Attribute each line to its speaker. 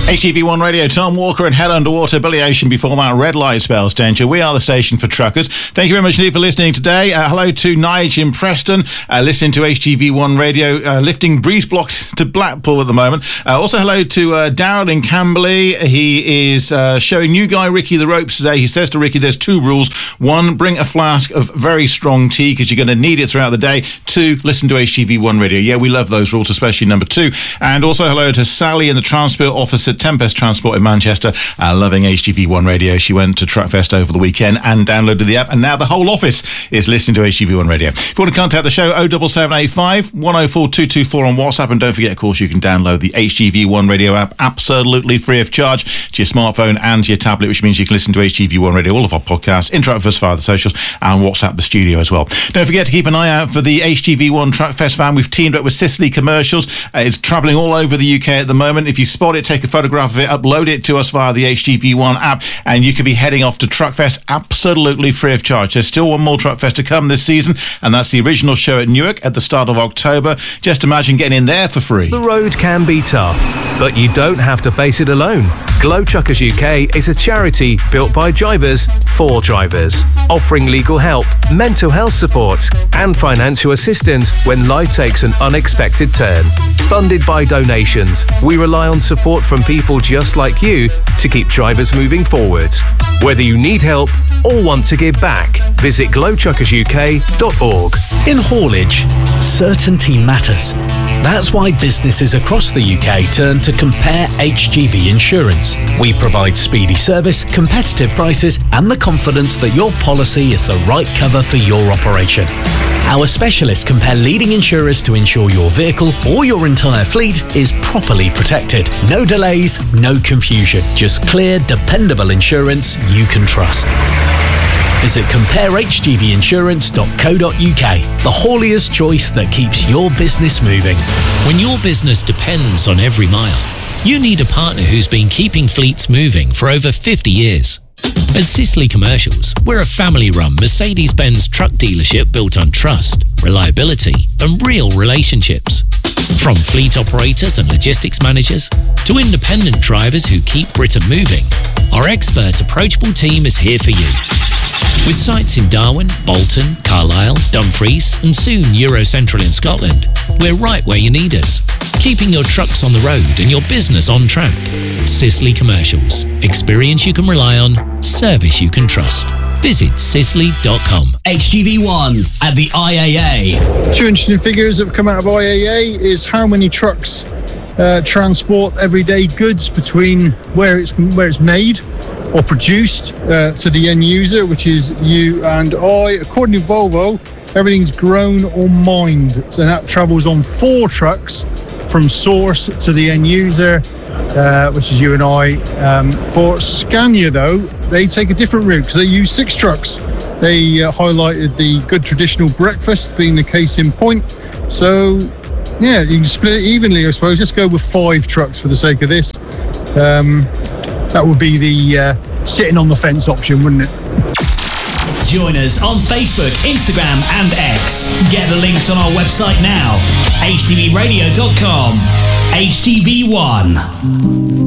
Speaker 1: HTV1 Radio, Tom Walker and Head Underwater, Billy Ocean before that, Red Light Spells Danger. We are the station for truckers. Thank you very much indeed for listening today. Hello to Nige in Preston, listening to HTV1 Radio, lifting breeze blocks to Blackpool at the moment. Also hello to Daryl in Camberley. He is showing new guy Ricky the ropes today. He says to Ricky there's two rules. One, bring a flask of very strong tea because you're going to need it throughout the day. Two, listen to HTV1 Radio. Yeah, we love those rules, especially number two. And also hello to Sally in the transport office at Tempest Transport in Manchester, loving HTV1 Radio. She went to Truckfest over the weekend and downloaded the app, and now the whole office is listening to HTV1 Radio. If you want to contact the show, 07785 104 224 on WhatsApp, and don't forget, of course, you can download the HTV1 Radio app absolutely free of charge to your smartphone and to your tablet, which means you can listen to HTV1 Radio, all of our podcasts, interact with us via the socials, and WhatsApp the studio as well. Don't forget to keep an eye out for the HTV1 Truckfest van. We've teamed up with Sicily Commercials. It's travelling all over the UK at the moment. If you spot it, take a photograph of it, upload it to us via the HTV1 app, and you could be heading off to Truckfest absolutely free of charge. There's still one more Truckfest to come this season, and that's the original show at Newark at the start of October. Just imagine getting in there for free.
Speaker 2: The road can be tough, but you don't have to face it alone. Glow Truckers UK is a charity built by drivers for drivers, offering legal help, mental health support, and financial assistance when life takes an unexpected turn. Funded by donations, we rely on support from people just like you to keep drivers moving forward. Whether you need help or want to give back, visit glowtruckersuk.org.
Speaker 3: In haulage, certainty matters. That's why businesses across the UK turn to Compare HGV Insurance. We provide speedy service, competitive prices, and the confidence that your policy is the right cover for your operation. Our specialists compare leading insurers to ensure your vehicle or your entire fleet is properly protected. No delays, no confusion. Just clear, dependable insurance you can trust. Visit comparehgvinsurance.co.uk, the haulier's choice that keeps your business moving.
Speaker 4: When your business depends on every mile, you need a partner who's been keeping fleets moving for over 50 years. At Sicily Commercials, we're a family-run Mercedes-Benz truck dealership built on trust, reliability, and real relationships. From fleet operators and logistics managers to independent drivers who keep Britain moving, our expert, approachable team is here for you. With sites in Darwin, Bolton, Carlisle, Dumfries, and soon Eurocentral in Scotland, we're right where you need us, keeping your trucks on the road and your business on track. Sicily Commercials. Experience you can rely on, service you can trust. Visit Sicily.com.
Speaker 3: HTV1 at the IAA.
Speaker 5: Two interesting figures that have come out of IAA is how many trucks transport everyday goods between where it's made or produced to the end user, which is you and I. According to Volvo, everything's grown or mined. So that travels on 4 trucks from source to the end user, which is you and I. For Scania, though, they take a different route because they use 6 trucks. They highlighted the good traditional breakfast being the case in point. So, yeah, you can split it evenly, I suppose. Let's go with 5 trucks for the sake of this. That would be the sitting on the fence option, wouldn't it?
Speaker 3: Join us on Facebook, Instagram, and X. Get the links on our website now. HTVradio.com. HTV1.